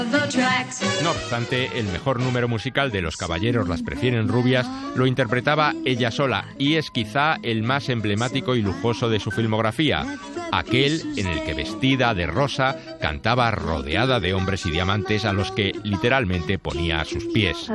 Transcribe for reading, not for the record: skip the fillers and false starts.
No obstante, el mejor número musical de Los caballeros las prefieren rubias lo interpretaba ella sola, y es quizá el más emblemático y lujoso de su filmografía, aquel en el que, vestida de rosa, cantaba rodeada de hombres y diamantes a los que literalmente ponía a sus pies.